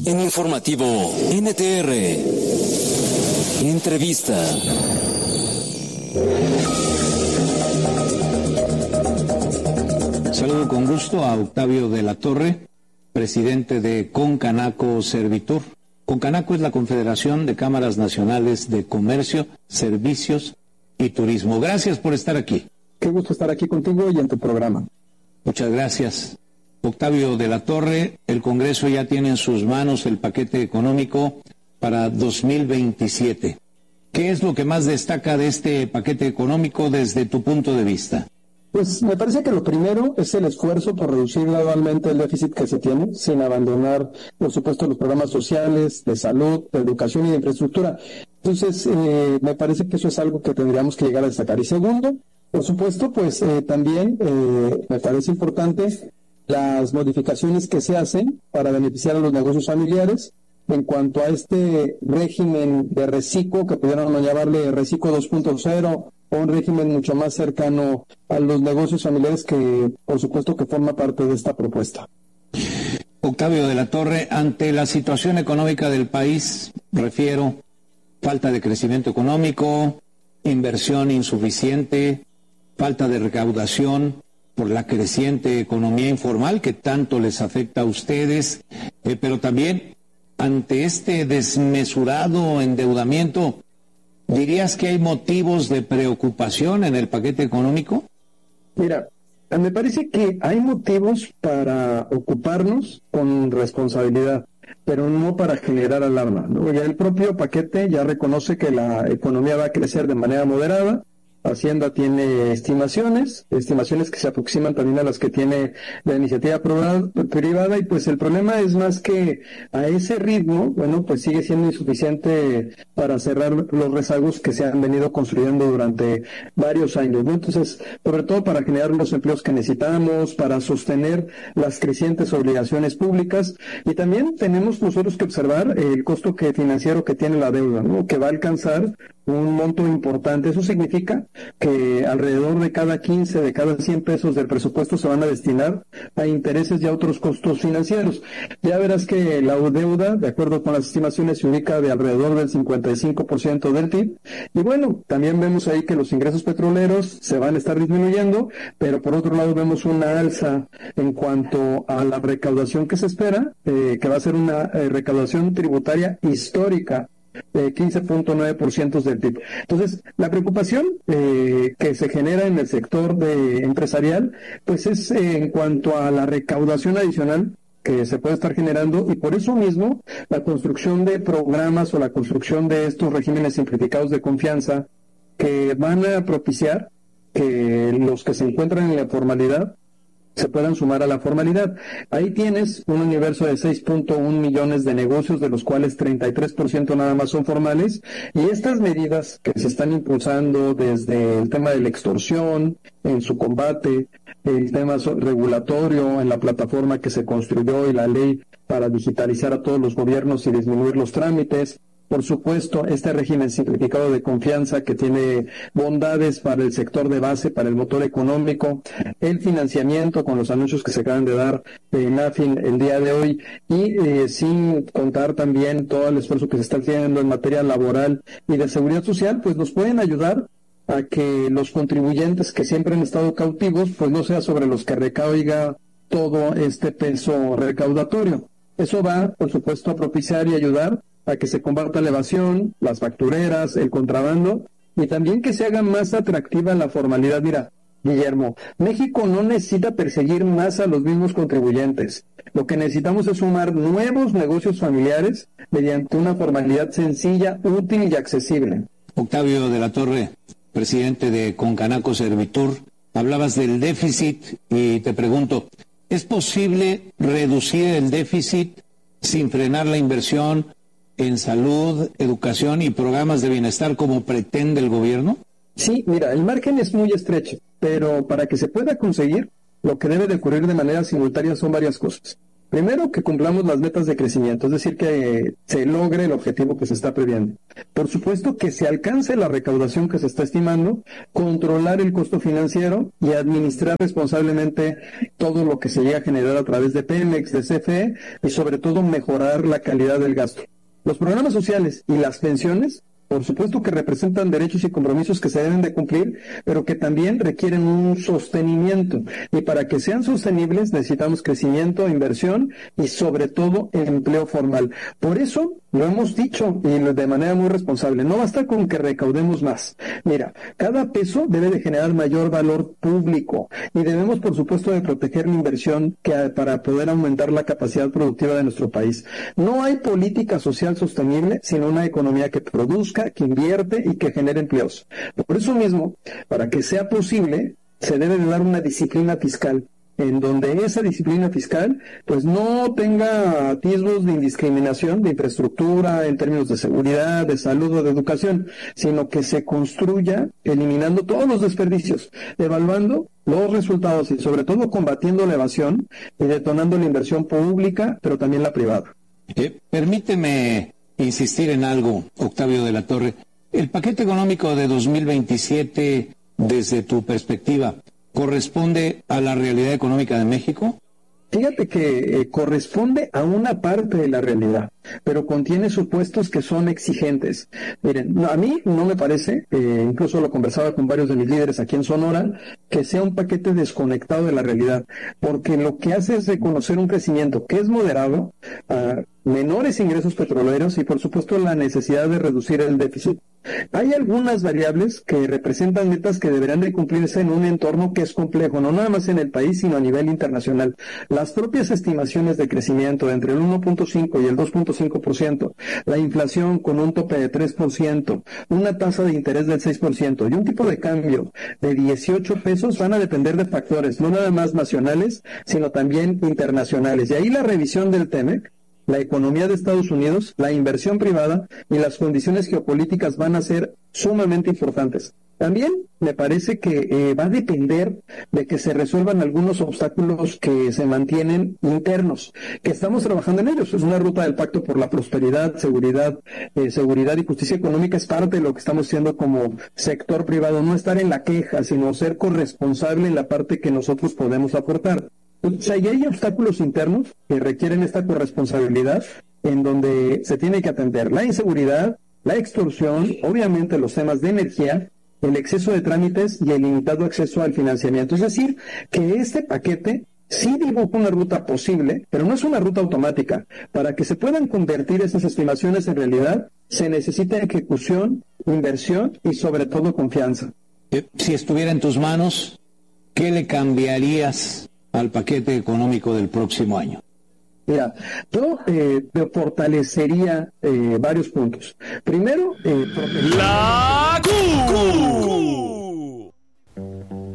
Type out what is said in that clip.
En Informativo NTR. Entrevista. Saludo con gusto a Octavio de la Torre, presidente de Concanaco Servitur. Concanaco es la Confederación de Cámaras Nacionales de Comercio, Servicios y Turismo. Gracias por estar aquí. Qué gusto estar aquí contigo y en tu programa. Muchas gracias. Octavio de la Torre, el Congreso ya tiene en sus manos el paquete económico para 2027. ¿Qué es lo que más destaca de este paquete económico desde tu punto de vista? Pues me parece que lo primero es el esfuerzo por reducir gradualmente el déficit que se tiene, sin abandonar, por supuesto, los programas sociales, de salud, de educación y de infraestructura. Entonces, me parece que eso es algo que tendríamos que llegar a destacar. Y segundo, por supuesto, pues también me parece importante las modificaciones que se hacen para beneficiar a los negocios familiares en cuanto a este régimen de reciclo, que pudieran llamarle reciclo 2.0, o un régimen mucho más cercano a los negocios familiares que, por supuesto, que forma parte de esta propuesta. Octavio de la Torre, ante la situación económica del país, refiero, falta de crecimiento económico, inversión insuficiente, falta de recaudación por la creciente economía informal que tanto les afecta a ustedes, pero también ante este desmesurado endeudamiento, ¿dirías que hay motivos de preocupación en el paquete económico? Mira, me parece que hay motivos para ocuparnos con responsabilidad, pero no para generar alarma, ¿no? Ya el propio paquete ya reconoce que la economía va a crecer de manera moderada. Hacienda tiene estimaciones que se aproximan también a las que tiene la iniciativa privada, y pues el problema es más que a ese ritmo, bueno, pues sigue siendo insuficiente para cerrar los rezagos que se han venido construyendo durante varios años, ¿no? Entonces, sobre todo para generar los empleos que necesitamos, para sostener las crecientes obligaciones públicas, y también tenemos nosotros que observar el costo financiero que tiene la deuda, ¿no? Que va a alcanzar un monto importante. Eso significa que alrededor de cada 15, de cada 100 pesos del presupuesto se van a destinar a intereses y a otros costos financieros. Ya verás que la deuda, de acuerdo con las estimaciones, se ubica de alrededor del 55% del PIB. Y bueno, también vemos ahí que los ingresos petroleros se van a estar disminuyendo, pero por otro lado vemos una alza en cuanto a la recaudación que se espera, que va a ser una recaudación tributaria histórica, 15.9% del PIB. Entonces, la preocupación que se genera en el sector empresarial, pues es en cuanto a la recaudación adicional que se puede estar generando, y por eso mismo la construcción de programas o la construcción de estos regímenes simplificados de confianza que van a propiciar que los que se encuentran en la formalidad se puedan sumar a la formalidad. Ahí tienes un universo de 6.1 millones de negocios, de los cuales 33% nada más son formales, y estas medidas que se están impulsando desde el tema de la extorsión, en su combate, el tema regulatorio, en la plataforma que se construyó y la ley para digitalizar a todos los gobiernos y disminuir los trámites. Por supuesto, este régimen simplificado de confianza que tiene bondades para el sector de base, para el motor económico, el financiamiento con los anuncios que se acaban de dar en AFIN el día de hoy, y sin contar también todo el esfuerzo que se está haciendo en materia laboral y de seguridad social, pues nos pueden ayudar a que los contribuyentes que siempre han estado cautivos, pues no sea sobre los que recaiga todo este peso recaudatorio. Eso va, por supuesto, a propiciar y ayudar a que se combata la evasión, las factureras, el contrabando, y también que se haga más atractiva la formalidad. Mira, Guillermo, México no necesita perseguir más a los mismos contribuyentes. Lo que necesitamos es sumar nuevos negocios familiares mediante una formalidad sencilla, útil y accesible. Octavio de la Torre, presidente de Concanaco Servitur, hablabas del déficit y te pregunto, ¿es posible reducir el déficit sin frenar la inversión en salud, educación y programas de bienestar como pretende el gobierno? Sí, mira, el margen es muy estrecho, pero para que se pueda conseguir, lo que debe de ocurrir de manera simultánea son varias cosas. Primero, que cumplamos las metas de crecimiento, es decir, que se logre el objetivo que se está previendo. Por supuesto, que se alcance la recaudación que se está estimando, controlar el costo financiero y administrar responsablemente todo lo que se llega a generar a través de Pemex, de CFE y sobre todo mejorar la calidad del gasto. Los programas sociales y las pensiones, por supuesto que representan derechos y compromisos que se deben de cumplir, pero que también requieren un sostenimiento. Y para que sean sostenibles necesitamos crecimiento, inversión y sobre todo empleo formal. Por eso lo hemos dicho y de manera muy responsable, no basta con que recaudemos más. Mira, cada peso debe de generar mayor valor público y debemos por supuesto de proteger la inversión para poder aumentar la capacidad productiva de nuestro país. No hay política social sostenible sin una economía que produzca, que invierte y que genere empleos. Por eso mismo, para que sea posible, se debe de dar una disciplina fiscal, en donde esa disciplina fiscal pues no tenga atisbos de indiscriminación, de infraestructura, en términos de seguridad, de salud o de educación, sino que se construya eliminando todos los desperdicios, evaluando los resultados y sobre todo combatiendo la evasión y detonando la inversión pública, pero también la privada. Permíteme insistir en algo, Octavio de la Torre. El paquete económico de 2027, desde tu perspectiva, ¿corresponde a la realidad económica de México? Fíjate que corresponde a una parte de la realidad, pero contiene supuestos que son exigentes. Miren, a mí no me parece, incluso lo conversaba con varios de mis líderes aquí en Sonora, que sea un paquete desconectado de la realidad, porque lo que hace es reconocer un crecimiento que es moderado, menores ingresos petroleros y por supuesto la necesidad de reducir el déficit. Hay algunas variables que representan metas que deberán de cumplirse en un entorno que es complejo, no nada más en el país, sino a nivel internacional. Las propias estimaciones de crecimiento entre el 1.5 y el 2.5%, la inflación con un tope de 3%, una tasa de interés del 6% y un tipo de cambio de 18 pesos van a depender de factores no nada más nacionales, sino también internacionales. Y ahí la revisión del TEMEC, la economía de Estados Unidos, la inversión privada y las condiciones geopolíticas van a ser sumamente importantes. También me parece que va a depender de que se resuelvan algunos obstáculos que se mantienen internos, que estamos trabajando en ellos. Es una ruta del Pacto por la Prosperidad, seguridad y justicia económica, es parte de lo que estamos haciendo como sector privado, no estar en la queja, sino ser corresponsable en la parte que nosotros podemos aportar. O sea, y hay obstáculos internos que requieren esta corresponsabilidad en donde se tiene que atender la inseguridad, la extorsión, obviamente los temas de energía, el exceso de trámites y el limitado acceso al financiamiento. Es decir, que este paquete sí dibuja una ruta posible, pero no es una ruta automática. Para que se puedan convertir esas estimaciones en realidad, se necesita ejecución, inversión y sobre todo confianza. Si estuviera en tus manos, ¿qué le cambiarías al paquete económico del próximo año? Mira, yo fortalecería varios puntos. Primero, La